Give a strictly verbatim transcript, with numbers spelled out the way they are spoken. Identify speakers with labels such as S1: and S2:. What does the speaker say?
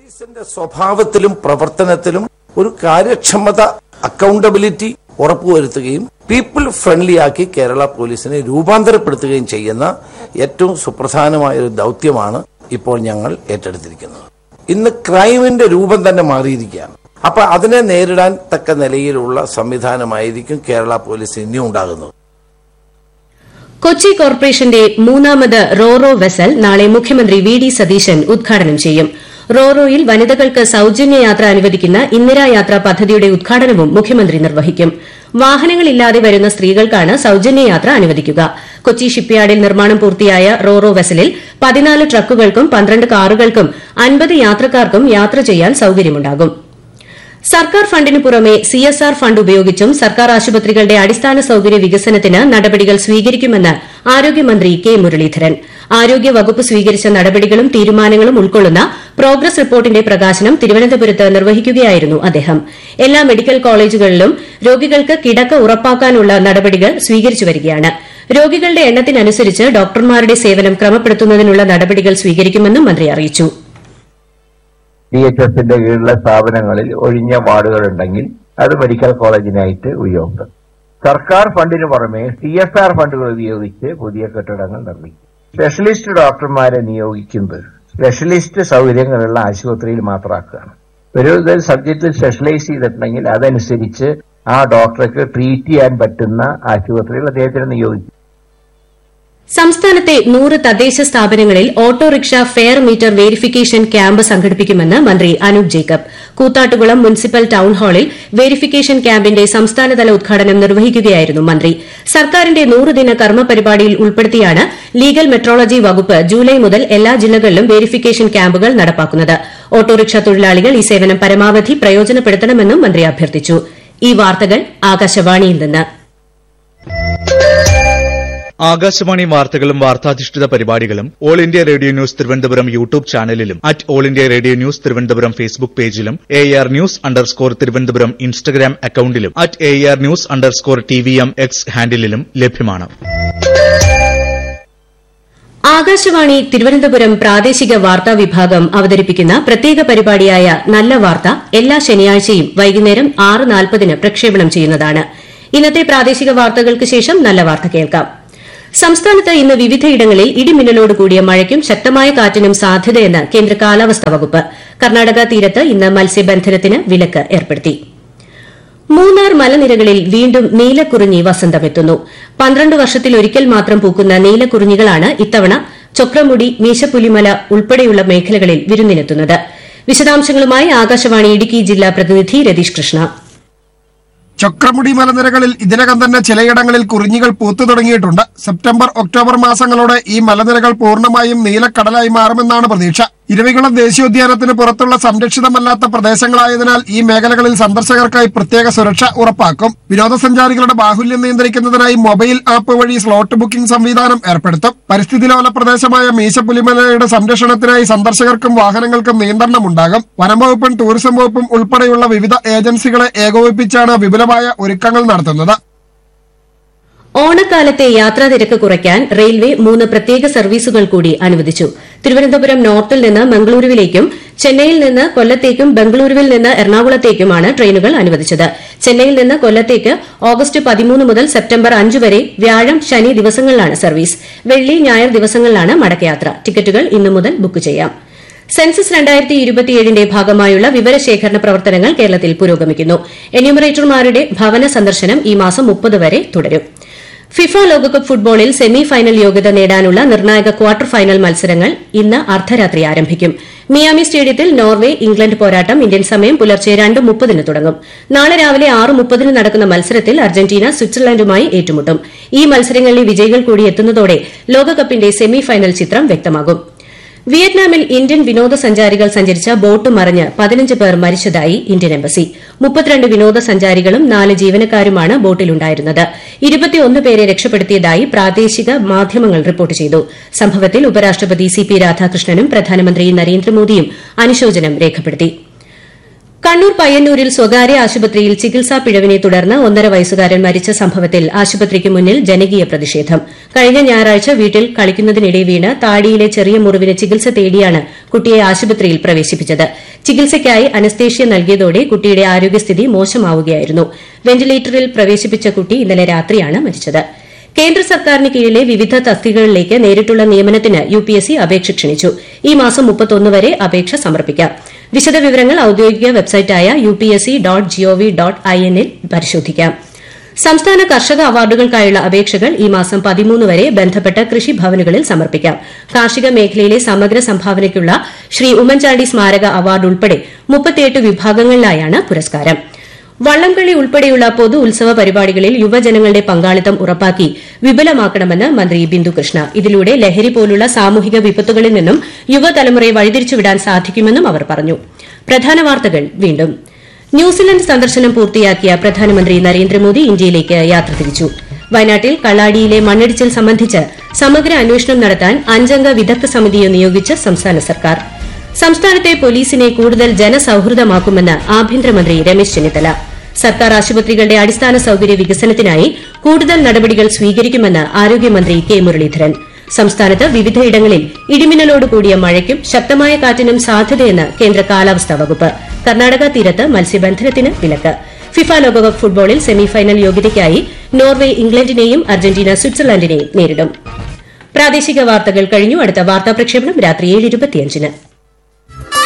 S1: പോലീസിന്റെ സ്വഭാവത്തിലും പ്രവർത്തനത്തിലും ഒരു കാര്യക്ഷമത, അക്കൗണ്ടബിലിറ്റി ഉറപ്പുവരുത്തുകയും പീപ്പിൾ ഫ്രണ്ട്ലി ആക്കി കേരള പോലീസിനെ രൂപാന്തരപ്പെടുത്തുകയും ചെയ്യുന്ന ഏറ്റവും സുപ്രധാനമായ ഒരു ദൌത്യമാണ് ഇപ്പോൾ ഞങ്ങൾ ഏറ്റെടുത്തിരിക്കുന്നത്. ഇന്ന് ക്രൈമിന്റെ രൂപം തന്നെ മാറിയിരിക്കുകയാണ്. അപ്പൊ അതിനെ നേരിടാൻ തക്ക നിലയിലുള്ള സംവിധാനമായിരിക്കും കേരള പോലീസ് ഇനി ഉണ്ടാകുന്നത്.
S2: കൊച്ചി കോർപ്പറേഷന്റെ മൂന്നാമത് റോറോ വെസൽ നാളെ മുഖ്യമന്ത്രി വി ഡി സതീശൻ ഉദ്ഘാടനം ചെയ്യും. റോറോയിൽ വനിതകൾക്ക് സൌജന്യ യാത്ര അനുവദിക്കുന്ന ഇന്ദിരാ യാത്ര പദ്ധതിയുടെ ഉദ്ഘാടനവും മുഖ്യമന്ത്രി നിർവഹിക്കും. വാഹനങ്ങളില്ലാതെ വരുന്ന സ്ത്രീകൾക്കാണ് സൌജന്യ യാത്ര അനുവദിക്കുക. കൊച്ചി ഷിപ്പ്യാർഡിൽ നിർമ്മാണം പൂർത്തിയായ റോറോ വെസലിൽ പതിനാല് ട്രക്കുകൾക്കും പന്ത്രണ്ട് കാറുകൾക്കും അൻപത് യാത്രക്കാർക്കും യാത്ര ചെയ്യാൻ സൌകര്യമുണ്ടാകും. സർക്കാർ ഫണ്ടിന് പുറമെ സി എസ് ആർ ഫണ്ട് ഉപയോഗിച്ചും സർക്കാർ ആശുപത്രികളുടെ അടിസ്ഥാന സൌകര്യ വികസനത്തിന് നടപടികൾ സ്വീകരിക്കുമെന്ന് ആരോഗ്യമന്ത്രി കെ മുരളീധരൻ. ആരോഗ്യവകുപ്പ് സ്വീകരിച്ച നടപടികളും തീരുമാനങ്ങളും ഉൾക്കൊള്ളുന്ന പ്രോഗ്രസ് റിപ്പോർട്ടിന്റെ പ്രകാശനം തിരുവനന്തപുരത്ത് നിർവഹിക്കുകയായിരുന്നു അദ്ദേഹം. എല്ലാ മെഡിക്കൽ കോളേജുകളിലും രോഗികൾക്ക് കിടക്ക ഉറപ്പാക്കാനുള്ള നടപടികൾ സ്വീകരിച്ചുവരികയാണ്. രോഗികളുടെ എണ്ണത്തിനനുസരിച്ച് ഡോക്ടർമാരുടെ സേവനം ക്രമപ്പെടുത്തുന്നതിനുള്ള നടപടികൾ സ്വീകരിക്കുമെന്നും മന്ത്രി അറിയിച്ചു.
S3: ഡി എച്ച് എസിന്റെ കീഴിലുള്ള സ്ഥാപനങ്ങളിൽ ഒഴിഞ്ഞ വാർഡുകളുണ്ടെങ്കിൽ അത് മെഡിക്കൽ കോളേജിനായിട്ട് ഉപയോഗിക്കും. സർക്കാർ ഫണ്ടിന് പുറമെ സി എസ് ആർ ഫണ്ടുകൾ ഉപയോഗിച്ച് പുതിയ കെട്ടിടങ്ങൾ നിർമ്മിക്കും. സ്പെഷ്യലിസ്റ്റ് ഡോക്ടർമാരെ നിയോഗിക്കുന്നത് സ്പെഷ്യലിസ്റ്റ് സൗകര്യങ്ങളുള്ള ആശുപത്രിയിൽ മാത്രമാക്കുകയാണ്. ഒരു സബ്ജക്റ്റിൽ സ്പെഷ്യലൈസ് ചെയ്തിട്ടുണ്ടെങ്കിൽ അതനുസരിച്ച് ആ ഡോക്ടർക്ക് ട്രീറ്റ് ചെയ്യാൻ പറ്റുന്ന ആശുപത്രികൾ അദ്ദേഹത്തിന് നിയോഗിക്കും.
S2: സംസ്ഥാനത്തെ നൂറ് തദ്ദേശ സ്ഥാപനങ്ങളിൽ autorickshaw fare meter verification camp സംഘടിപ്പിക്കുമെന്ന് മന്ത്രി Anoop Jacob. Koothattukulam municipal town ഹാളിൽ വേരിഫിക്കേഷൻ ക്യാമ്പിന്റെ സംസ്ഥാനതല ഉദ്ഘാടനം നിർവഹിക്കുകയായിരുന്നു മന്ത്രി. സർക്കാരിന്റെ നൂറുദിന കർമ്മ പരിപാടിയിൽ ഉൾപ്പെടുത്തിയാണ് ലീഗൽ മെട്രോളജി വകുപ്പ് ജൂലൈ മുതൽ എല്ലാ ജില്ലകളിലും വേരിഫിക്കേഷൻ ക്യാമ്പുകൾ നടപ്പാക്കുന്നത്. ഓട്ടോറിക്ഷ തൊഴിലാളികൾ ഈ സേവനം പരമാവധി പ്രയോജനപ്പെടുത്തണമെന്നും മന്ത്രി അഭ്യർത്ഥിച്ചു. ഈ വാർത്തകൾ ആകാശവാണിയിൽ നിന്ന്.
S4: ആകാശവാണി വാർത്തകളും വാർത്താധിഷ്ഠിത പരിപാടികളും all India radio news Thiruvananthapuram YouTube ചാനലിലും at all India radio news Thiruvananthapuram Facebook പേജിലും A R news underscore Thiruvananthapuram Instagram അക്കൌണ്ടിലും at A R news underscore T V M X ഹാൻഡിലും ലഭ്യമാണ്.
S2: ആകാശവാണി തിരുവനന്തപുരം പ്രാദേശിക വാർത്താ വിഭാഗം അവതരിപ്പിക്കുന്ന പ്രത്യേക പരിപാടിയായ നല്ല വാർത്ത എല്ലാ ശനിയാഴ്ചയും വൈകുന്നേരം ആറ് നാൽപ്പതിന് പ്രക്ഷേപണം ചെയ്യുന്നതാണ്. ഇന്നത്തെ പ്രാദേശിക വാർത്തകൾക്ക് ശേഷം നല്ല വാർത്ത കേൾക്കാം. സംസ്ഥാനത്ത് ഇന്ന് വിവിധയിടങ്ങളിൽ ഇടിമിന്നലോട് കൂടിയ മഴയ്ക്കും ശക്തമായ കാറ്റിനും സാധ്യതയെന്ന് കേന്ദ്ര കാലാവസ്ഥാ വകുപ്പ്. കർണാടക തീരത്ത് ഇന്ന് മത്സ്യബന്ധനത്തിന് വിലക്ക് ഏർപ്പെടുത്തി. മൂന്നാർ മലനിരകളിൽ വീണ്ടും നീലക്കുറിഞ്ഞി വസന്തമെത്തുന്നു. പന്ത്രണ്ട് വർഷത്തിലൊരിക്കൽ മാത്രം പൂക്കുന്ന നീലക്കുറിഞ്ഞികളാണ് ഇത്തവണ ചൊക്രമുടി, മീശപ്പുലിമല ഉൾപ്പെടെയുള്ള മേഖലകളിൽ വിരുന്നിനെത്തുന്നത്. വിശദാംശങ്ങളുമായി ആകാശവാണി ഇടുക്കി ജില്ലാ പ്രതിനിധി രതീഷ് കൃഷ്ണ.
S5: ചൊക്രമുടി മലനിരകളിൽ ഇതിനകം തന്നെ ചിലയിടങ്ങളിൽ കുറിഞ്ഞികൾ പൂത്തു തുടങ്ങിയിട്ടുണ്ട്. സെപ്റ്റംബർ ഒക്ടോബർ മാസങ്ങളോടെ ഈ മലനിരകൾ പൂർണ്ണമായും നീലക്കടലായി മാറുമെന്നാണ് പ്രതീക്ഷ. ഇരവികുളം ദേശീയോദ്യാനത്തിന് പുറത്തുള്ള സംരക്ഷിതമല്ലാത്ത പ്രദേശങ്ങളായതിനാൽ ഈ മേഖലകളിൽ സന്ദർശകർക്കായി പ്രത്യേക സുരക്ഷ ഉറപ്പാക്കും. വിനോദസഞ്ചാരികളുടെ ബാഹുല്യം നിയന്ത്രിക്കുന്നതിനായി മൊബൈൽ ആപ്പ് വഴി സ്ലോട്ട് ബുക്കിംഗ് സംവിധാനം ഏർപ്പെടുത്തും. പരിസ്ഥിതി ലോല പ്രദേശമായ മീശപ്പുലിമലയുടെ സംരക്ഷണത്തിനായി സന്ദർശകർക്കും വാഹനങ്ങൾക്കും നിയന്ത്രണമുണ്ടാകും. വനം വകുപ്പും ടൂറിസം വകുപ്പും ഉൾപ്പെടെയുള്ള വിവിധ ഏജൻസികളെ ഏകോപിപ്പിച്ചാണ് വിപുലമായ ഒരുക്കങ്ങൾ നടത്തുന്നത്.
S2: ഓണക്കാലത്തെ യാത്രാ തിരക്ക് കുറയ്ക്കാൻ റെയിൽവേ മൂന്ന് പ്രത്യേക സർവീസുകൾ കൂടി അനുവദിച്ചു. തിരുവനന്തപുരം നോർത്തിൽ നിന്ന് മംഗളൂരുവിലേക്കും ചെന്നൈയിൽ നിന്ന് കൊല്ലത്തേക്കും ബംഗളൂരുവിൽ നിന്ന് എറണാകുളത്തേക്കുമാണ് ട്രെയിനുകൾ അനുവദിച്ചത്. ചെന്നൈയിൽ നിന്ന് കൊല്ലത്തേക്ക് ഓഗസ്റ്റ് പതിമൂന്ന് മുതൽ സെപ്റ്റംബർ അഞ്ച് വരെ വ്യാഴം, ശനി ദിവസങ്ങളിലാണ് സർവീസ്. വെള്ളി, ഞായർ ദിവസങ്ങളിലാണ് മടക്കയാത്ര. ടിക്കറ്റുകൾ ഇന്നു മുതൽ ബുക്ക് ചെയ്യാം. സെൻസസ് രണ്ടായിരത്തി ഇരുപത്തിയേഴിന്റെ ഭാഗമായുള്ള വിവരശേഖരണ പ്രവർത്തനങ്ങൾ കേരളത്തിൽ പുരോഗമിക്കുന്നു. എന്യൂമറേറ്റർമാരുടെ ഭവന സന്ദർശനം ഈ മാസം മുപ്പത് വരെ തുടരും. ഫിഫ ലോകകപ്പ് ഫുട്ബോളിൽ സെമി ഫൈനൽ യോഗ്യത നേടാനുള്ള നിർണായക ക്വാർട്ടർ ഫൈനൽ മത്സരങ്ങൾ ഇന്ന് അർദ്ധരാത്രി ആരംഭിക്കും. മിയാമി സ്റ്റേഡിയത്തിൽ നോർവെ ഇംഗ്ലണ്ട് പോരാട്ടം ഇന്ത്യൻ സമയം പുലർച്ചെ രണ്ട് മുപ്പതിന് തുടങ്ങും. നാളെ രാവിലെ ആറ് മുപ്പതിന് നടക്കുന്ന മത്സരത്തിൽ അർജന്റീന സ്വിറ്റ്സർലൻഡുമായി ഏറ്റുമുട്ടും. ഈ മത്സരങ്ങളിലെ വിജയികൾ കൂടി എത്തുന്നതോടെ ലോകകപ്പിന്റെ സെമി ഫൈനൽ ചിത്രം വ്യക്തമാകും. വിയറ്റ്നാമിൽ ഇന്ത്യൻ വിനോദസഞ്ചാരികൾ സഞ്ചരിച്ച ബോട്ട് മറിഞ്ഞ് പതിനഞ്ച് പേർ മരിച്ചതായി ഇന്ത്യൻ എംബസി. മുപ്പത്തിരണ്ട് വിനോദസഞ്ചാരികളും നാല് ജീവനക്കാരുമാണ് ബോട്ടിലുണ്ടായിരുന്നത്. ഇരുപത്തിയൊന്ന് പേരെ രക്ഷപ്പെടുത്തിയതായി പ്രാദേശിക മാധ്യമങ്ങൾ റിപ്പോർട്ട് ചെയ്തു. സംഭവത്തിൽ ഉപരാഷ്ട്രപതി സി പി രാധാകൃഷ്ണനും പ്രധാനമന്ത്രി നരേന്ദ്രമോദിയും അനുശോചനം രേഖപ്പെടുത്തി. കണ്ണൂർ പയ്യന്നൂരിൽ സ്വകാര്യ ആശുപത്രിയിൽ ചികിത്സാ പിഴവിനെ തുടർന്ന് ഒന്നര വയസ്സുകാരൻ മരിച്ച സംഭവത്തിൽ ആശുപത്രിക്ക് മുന്നിൽ ജനകീയ പ്രതിഷേധം. കഴിഞ്ഞ ഞായറാഴ്ച വീട്ടിൽ കളിക്കുന്നതിനിടെ വീണ് താടിയിലെ ചെറിയ മുറിവിന് ചികിത്സ തേടിയാണ് കുട്ടിയെ ആശുപത്രിയിൽ പ്രവേശിപ്പിച്ചത്. ചികിത്സയ്ക്കായി അനസ്തേഷ്യ നൽകിയതോടെ കുട്ടിയുടെ ആരോഗ്യസ്ഥിതി മോശമാവുകയായിരുന്നു. വെന്റിലേറ്ററിൽ പ്രവേശിപ്പിച്ച കുട്ടി ഇന്നലെ രാത്രിയാണ് മരിച്ചത്. കേന്ദ്ര സർക്കാരിന് കീഴിലെ വിവിധ തസ്തികകളിലേക്ക് നേരിട്ടുള്ള നിയമനത്തിന് യുപിഎസ്സി അപേക്ഷ ക്ഷണിച്ചു. ഈ മാസം മുപ്പത്തൊന്ന് വരെ അപേക്ഷ സമർപ്പിക്കാം. വിശദവിവരങ്ങൾ ഔദ്യോഗിക വെബ്സൈറ്റായ യുപിഎസ്സി ഡോട്ട് ജിഒവി ഡോട്ട് ഐഎനിൽ പരിശോധിക്കാം. സംസ്ഥാന കർഷക അവാർഡുകൾക്കായുള്ള അപേക്ഷകൾ ഈ മാസം പതിമൂന്ന് വരെ ബന്ധപ്പെട്ട കൃഷിഭവനുകളിൽ സമർപ്പിക്കാം. കാർഷിക മേഖലയിലെ സമഗ്ര സംഭാവനയ്ക്കുള്ള ശ്രീ ഉമ്മൻചാണ്ടി സ്മാരക അവാർഡ് ഉൾപ്പെടെ മുപ്പത്തിയെട്ട് വിഭാഗങ്ങളിലായാണ് പുരസ്കാരം. വള്ളംകളി ഉൾപ്പെടെയുള്ള പൊതു ഉത്സവ പരിപാടികളിൽ യുവജനങ്ങളുടെ പങ്കാളിത്തം ഉറപ്പാക്കി വിപുലമാക്കണമെന്ന് മന്ത്രി ബിന്ദുകൃഷ്ണ. ഇതിലൂടെ ലഹരി പോലുള്ള സാമൂഹിക വിപത്തുകളിൽ നിന്നും യുവതലമുറയെ വഴിതിരിച്ചുവിടാൻ സാധിക്കുമെന്നും അവർ പറഞ്ഞു. പ്രധാന വാർത്തകൾ വീണ്ടും. ന്യൂസിലൻഡ് സന്ദർശനം പൂർത്തിയാക്കിയ പ്രധാനമന്ത്രി നരേന്ദ്രമോദി ഇന്ത്യയിലേക്ക് യാത്ര തിരിച്ചു. വയനാട്ടിൽ കള്ളാടിയിലെ മണ്ണിടിച്ചിൽ സംബന്ധിച്ച് സമഗ്ര അന്വേഷണം നടത്താൻ അഞ്ചംഗ വിദഗ്ധ സമിതിയെ നിയോഗിച്ച് സംസ്ഥാന സർക്കാർ. സംസ്ഥാനത്തെ പോലീസിനെ കൂടുതൽ ജനസൌഹൃദമാക്കുമെന്ന് ആഭ്യന്തരമന്ത്രി രമേശ് ചെന്നിത്തല. സർക്കാർ ആശുപത്രികളുടെ അടിസ്ഥാന സൌകര്യ വികസനത്തിനായി കൂടുതൽ നടപടികൾ സ്വീകരിക്കുമെന്ന് ആരോഗ്യമന്ത്രി കെ മുരളീധരൻ. സംസ്ഥാനത്ത് വിവിധയിടങ്ങളിൽ ഇടിമിന്നലോടുകൂടിയ മഴയ്ക്കും ശക്തമായ കാറ്റിനും സാധ്യതയെന്ന് കേന്ദ്ര കാലാവസ്ഥാ വകുപ്പ്. കർണാടക തീരത്ത് മത്സ്യബന്ധനത്തിന് വിലക്ക്. ഫിഫ ലോകകപ്പ് ഫുട്ബോളിൽ സെമിഫൈനൽ യോഗ്യതയ്ക്കായി നോർവെ ഇംഗ്ലണ്ടിനെയും അർജന്റീന സ്വിറ്റ്സർലൻഡിനെയും നേരിടും. പ്രാദേശിക വാർത്തകൾ കഴിഞ്ഞു. അടുത്ത വാർത്താ പ്രക്ഷേപണം രാത്രി ഏഴ് ഇരുപത്തിയഞ്ചിന്.